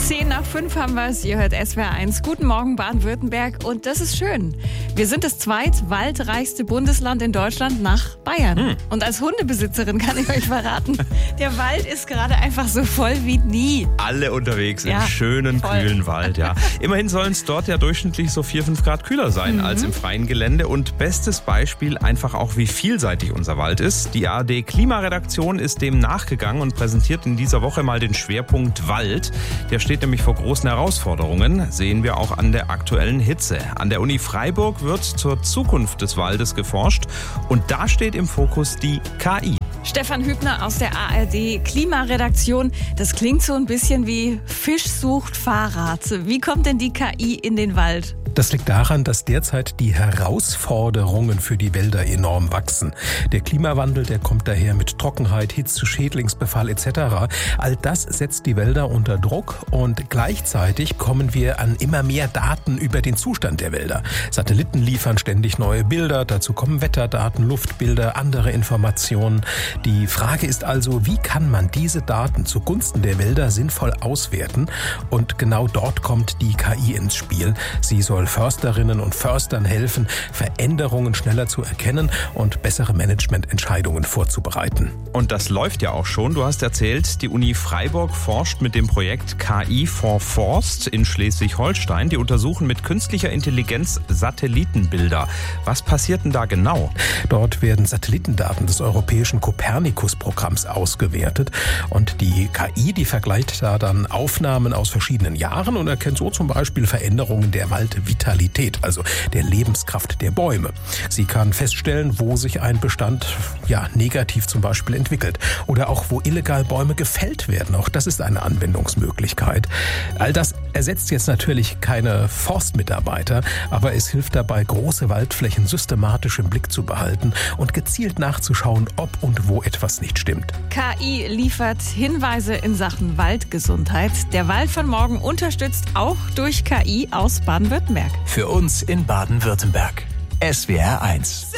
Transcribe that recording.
10:05 haben wir es. Ihr hört SWR 1. Guten Morgen, Baden-Württemberg. Und das ist schön. Wir sind das zweitwaldreichste Bundesland in Deutschland nach Bayern. Und als Hundebesitzerin kann ich euch verraten, der Wald ist gerade einfach so voll wie nie. Alle unterwegs im Ja, schönen, voll. kühlen Wald. Ja. Immerhin sollen es dort ja durchschnittlich so 4-5 Grad kühler sein als im freien Gelände. Und bestes Beispiel einfach auch, wie vielseitig unser Wald ist. Die ARD Klimaredaktion ist dem nachgegangen und präsentiert in dieser Woche mal den Schwerpunkt Wald. Der steht nämlich vor großen Herausforderungen, sehen wir auch an der aktuellen Hitze. An der Uni Freiburg wird zur Zukunft des Waldes geforscht und da steht im Fokus die KI. Stefan Hübner aus der ARD Klimaredaktion. Das klingt so ein bisschen wie Fisch sucht Fahrrad. Wie kommt denn die KI in den Wald? Das liegt daran, dass derzeit die Herausforderungen für die Wälder enorm wachsen. Der Klimawandel, der kommt daher mit Trockenheit, Hitze, Schädlingsbefall etc. All das setzt die Wälder unter Druck und gleichzeitig kommen wir an immer mehr Daten über den Zustand der Wälder. Satelliten liefern ständig neue Bilder, dazu kommen Wetterdaten, Luftbilder, andere Informationen. Die Frage ist also, wie kann man diese Daten zugunsten der Wälder sinnvoll auswerten? Und genau dort kommt die KI ins Spiel. Sie soll Försterinnen und Förstern helfen, Veränderungen schneller zu erkennen und bessere Managemententscheidungen vorzubereiten. Und das läuft ja auch schon. Du hast erzählt, die Uni Freiburg forscht mit dem Projekt KI for Forst in Schleswig-Holstein. Die untersuchen mit künstlicher Intelligenz Satellitenbilder. Was passiert denn da genau? Dort werden Satellitendaten des europäischen Copernicus-Programms ausgewertet und die KI, die vergleicht da dann Aufnahmen aus verschiedenen Jahren und erkennt so zum Beispiel Veränderungen der Waldvitalität, also der Lebenskraft der Bäume. Sie kann feststellen, wo sich ein Bestand negativ zum Beispiel entwickelt oder auch wo illegal Bäume gefällt werden. Auch das ist eine Anwendungsmöglichkeit. All das ersetzt jetzt natürlich keine Forstmitarbeiter, aber es hilft dabei, große Waldflächen systematisch im Blick zu behalten und gezielt nachzuschauen, ob und wo etwas nicht stimmt. KI liefert Hinweise in Sachen Waldgesundheit. Der Wald von morgen unterstützt auch durch KI aus Baden-Württemberg. Für uns in Baden-Württemberg. SWR 1.